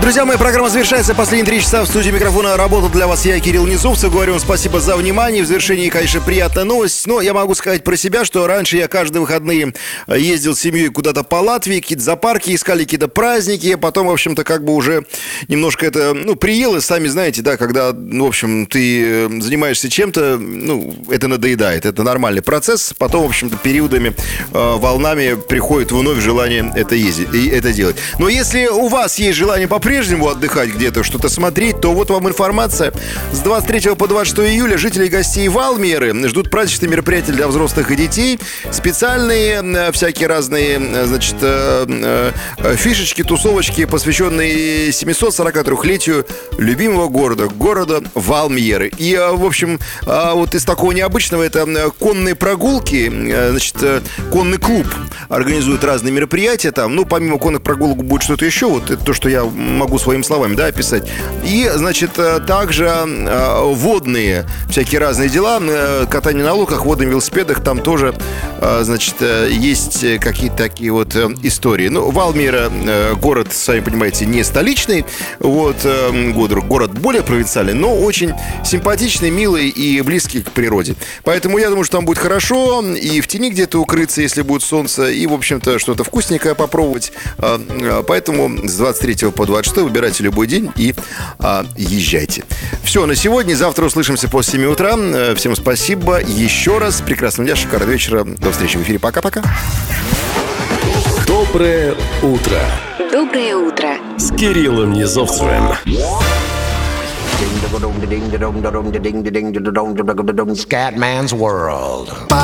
Друзья мои, программа завершается. Последние 3 часа в студии микрофона работал для вас я, Кирилл Низовцев. Говорю вам спасибо за внимание. В завершении, конечно, приятная новость. Но я могу сказать про себя, что раньше я каждые выходные ездил с семьей куда-то по Латвии, какие-то зоопарки, искали какие-то праздники. Потом, в общем-то, как бы уже немножко это, приело. Сами знаете, да, когда, в общем, ты занимаешься чем-то, это надоедает. Это нормальный процесс. Потом, в общем-то, периодами, волнами приходит вновь желание это ездить и это делать. Но если у вас есть желание по-прежнему отдыхать где-то, что-то смотреть, то вот вам информация. С 23 по 26 июля жители и гостей Валмеры ждут праздничные мероприятия для взрослых и детей. Специальные всякие разные, фишечки, тусовочки, посвященные 743-летию любимого города Валмеры. И, в общем, вот из такого необычного это конные прогулки, конный клуб организует разные мероприятия там. Помимо конных прогулок будет что-то еще. Вот это то, что я могу своими словами, описать. И, также водные всякие разные дела. Катание на лодках, водных велосипедах. Там тоже, есть какие-то такие вот истории. Валмера город, сами понимаете, не столичный. Город более провинциальный, но очень симпатичный, милый и близкий к природе. Поэтому я думаю, что там будет хорошо. И в тени где-то укрыться, если будет солнце. И, в общем-то, что-то вкусненькое попробовать. Поэтому с 23 по 26 выбирайте любой день и езжайте. Все на сегодня. Завтра услышимся после 7 утра. Всем спасибо еще раз. Прекрасного дня, шикарного вечера. До встречи в эфире. Пока-пока. Доброе утро. Доброе утро. С Кириллом Низовцевым. Scatman's World.